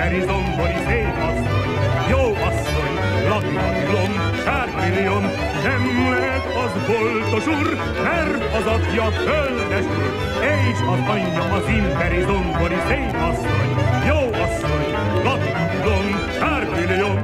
imperi zongori szép asszony, jó asszony, latilatilom, sármilliom, nem lehet az boltos úr, mert az apja földes úr, és az anyja az imperi zongori szép asszony, jó asszony, latilatilom, sármilliom.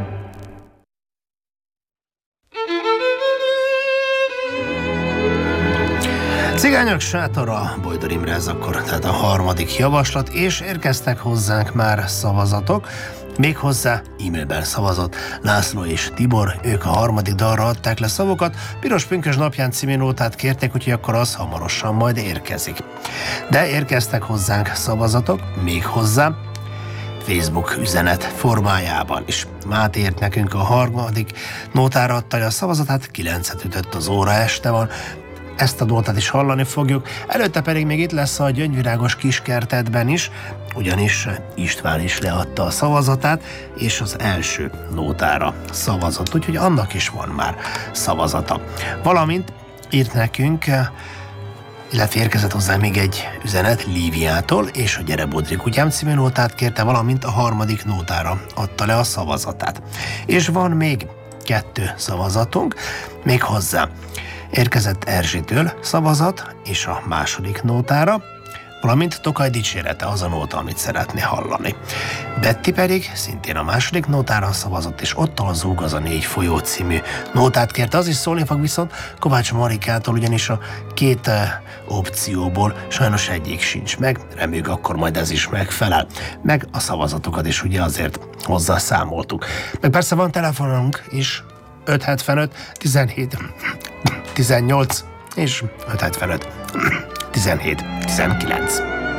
Cigányok sátora, Bojdor Imre ez akkor, tehát a harmadik javaslat, és érkeztek hozzánk már szavazatok, méghozzá e-mailben szavazott László és Tibor, ők a harmadik dalra adták le szavokat, Piros Pünkösd napján című nótát kérték, úgyhogy akkor az hamarosan majd érkezik. De érkeztek hozzánk szavazatok, méghozzá Facebook üzenet formájában is. Máté írt nekünk a harmadik nótára adta le a szavazatát, 9-et ütött az óra, este van, ezt a nótát is hallani fogjuk, előtte pedig még itt lesz a Gyöngyvirágos Kiskertetben is, ugyanis István is leadta a szavazatát, és az első nótára szavazott, úgyhogy annak is van már szavazata. Valamint írt nekünk, illetve érkezett hozzá még egy üzenet Líviától, és a Gyere Bodri Kutyám című nótát kérte, valamint a harmadik nótára adta le a szavazatát. És van még 2 szavazatunk, még hozzá érkezett Erzsitől szavazat, és a második nótára, valamint Tokaj dicsérete az a nóta, amit szeretné hallani. Betty pedig szintén a második nótára szavazott, és ott a zúg az a 4 folyó című nótát kérte. Az is szólni fog viszont Kovács Marikától, ugyanis a 2 opcióból sajnos egyik sincs meg, reméljük akkor majd ez is megfelel. Meg a szavazatokat is ugye azért hozzá számoltuk. Meg persze van telefonunk is, 575 17 18 és 575 17 19.